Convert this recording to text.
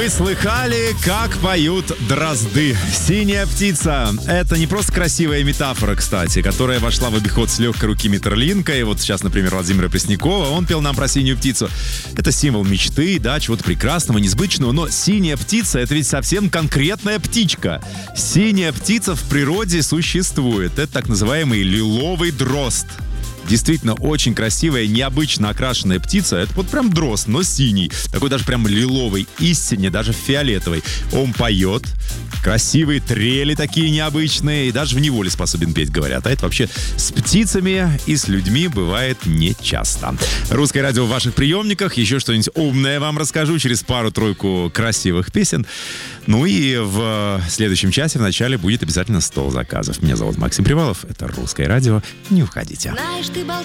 Вы слыхали, как поют дрозды? Синяя птица. Это не просто красивая метафора, кстати, которая вошла в обиход с легкой руки Миттерлинка. И вот сейчас, например, Владимира Преснякова, он пел нам про синюю птицу. Это символ мечты, да, чего-то прекрасного, несбыточного. Но синяя птица — это ведь совсем конкретная птичка. Синяя птица в природе существует. Это так называемый лиловый дрозд. Действительно очень красивая, необычно окрашенная птица. Это вот прям дрозд, но синий. Такой даже прям лиловый, истинно даже фиолетовый. Он поет. Красивые трели такие необычные. И даже в неволе способен петь, говорят. А это вообще с птицами и с людьми бывает нечасто. Русское радио в ваших приемниках. Еще что-нибудь умное вам расскажу через пару-тройку красивых песен. Ну и в следующем часе в начале будет обязательно 100 заказов. Меня зовут Максим Привалов. Это Русское радио. Не уходите.